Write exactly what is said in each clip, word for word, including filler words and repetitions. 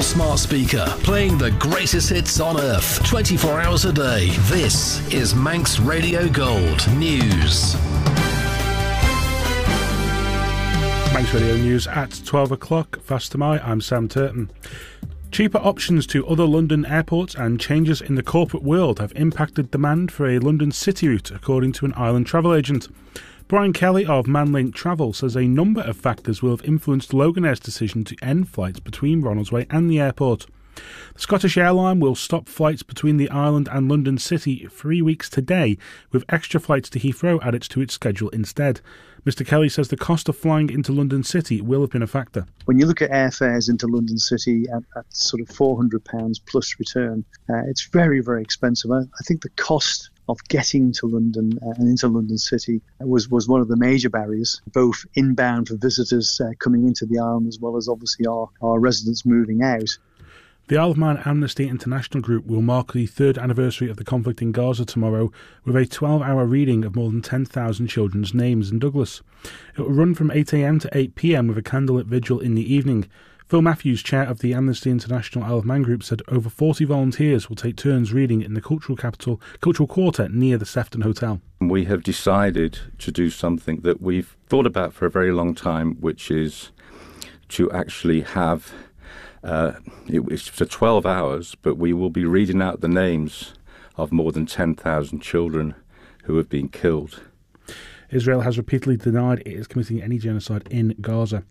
your smart speaker, playing the greatest hits on earth, twenty-four hours a day. This is Manx Radio Gold News. Manx Radio News at twelve o'clock. Fast am I, I'm Sam Turton. Cheaper options to other London airports and changes in the corporate world have impacted demand for a London city route, according to an Island travel agent. Brian Kelly of Manlink Travel says a number of factors will have influenced Loganair's decision to end flights between Ronaldsway and the airport. The Scottish airline will stop flights between the island and London City three weeks today, with extra flights to Heathrow added to its schedule instead. Mister Kelly says the cost of flying into London City will have been a factor. When you look at airfares into London City at, at sort of four hundred pounds plus return, uh, it's very, very expensive. I, I think the cost of getting to London uh, and into London City was, was one of the major barriers, both inbound for visitors uh, coming into the island as well as obviously our, our residents moving out. The Isle of Man Amnesty International Group will mark the third anniversary of the conflict in Gaza tomorrow with a twelve-hour reading of more than ten thousand children's names in Douglas. It will run from eight a m to eight p m with a candlelit vigil in the evening. Phil Matthews, chair of the Amnesty International Isle of Man Group, said over forty volunteers will take turns reading in the cultural capital, cultural quarter near the Sefton Hotel. We have decided to do something that we've thought about for a very long time, which is to actually have Uh, it, it's for twelve hours, but we will be reading out the names of more than ten thousand children who have been killed. Israel has repeatedly denied it is committing any genocide in Gaza.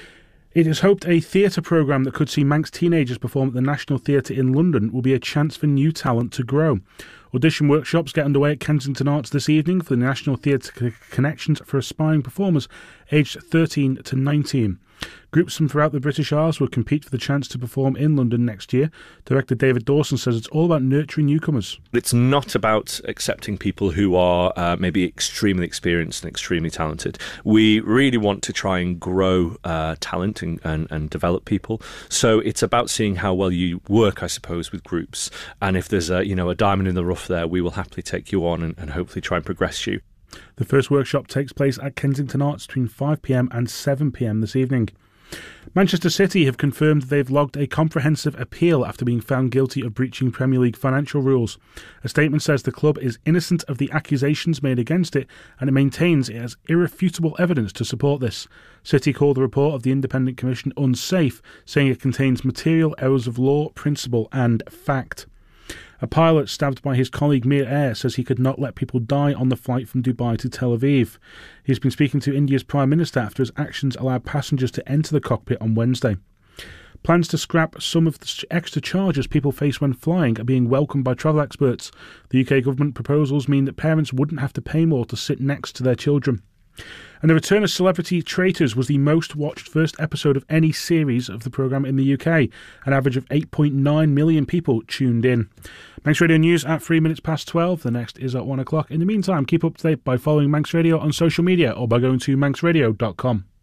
It is hoped a theatre programme that could see Manx teenagers perform at the National Theatre in London will be a chance for new talent to grow. Audition workshops get underway at Kensington Arts this evening for the National Theatre Connections for aspiring performers aged thirteen to nineteen. Groups from throughout the British Isles will compete for the chance to perform in London next year. Director David Dawson says it's all about nurturing newcomers. It's not about accepting people who are uh, maybe extremely experienced and extremely talented. We really want to try and grow uh, talent and, and, and develop people. So it's about seeing how well you work, I suppose, with groups. And if there's a, you know, a diamond in the rough there, we will happily take you on and, and hopefully try and progress you. The first workshop takes place at Kensington Arts between five p m and seven p m this evening. Manchester City have confirmed they've logged a comprehensive appeal after being found guilty of breaching Premier League financial rules. A statement says the club is innocent of the accusations made against it, and it maintains it has irrefutable evidence to support this. City called the report of the Independent Commission unsafe, saying it contains material errors of law, principle and fact. A pilot stabbed by his colleague Mir Air says he could not let people die on the flight from Dubai to Tel Aviv. He's been speaking to India's Prime Minister after his actions allowed passengers to enter the cockpit on Wednesday. Plans to scrap some of the extra charges people face when flying are being welcomed by travel experts. The U K government proposals mean that parents wouldn't have to pay more to sit next to their children. And the return of Celebrity Traitors was the most watched first episode of any series of the programme in the U K. An average of eight point nine million people tuned in. Manx Radio News at three minutes past twelve. The next is at one o'clock. In the meantime, keep up to date by following Manx Radio on social media or by going to manx radio dot com.